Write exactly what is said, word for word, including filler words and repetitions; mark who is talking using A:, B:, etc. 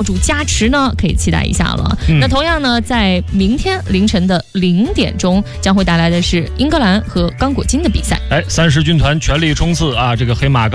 A: 主加持呢，可以期待一下了。嗯、那同样呢，在明天凌晨的零点钟，将会带来的是英格兰和刚果金的比赛。
B: 哎，三狮军团全力冲刺啊！这个黑马。